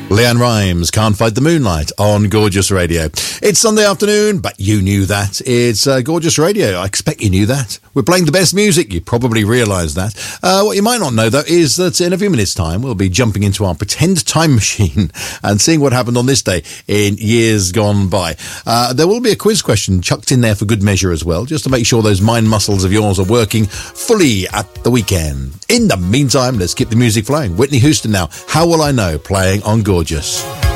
Leanne Rimes, Can't Fight the Moonlight on Gorgeous Radio. It's Sunday afternoon, but you knew that. It's Gorgeous Radio. I expect you knew that. We're playing the best music. You probably realise that. What you might not know, though, is that in a few minutes' time, we'll be jumping into our pretend time machine and seeing what happened on this day in years gone by. There will be a quiz question chucked in there for good measure as well, just to make sure those mind muscles of yours are working fully at the weekend. In the meantime, let's keep the music flowing. Whitney Houston now. How Will I Know? Playing on Gorgeous.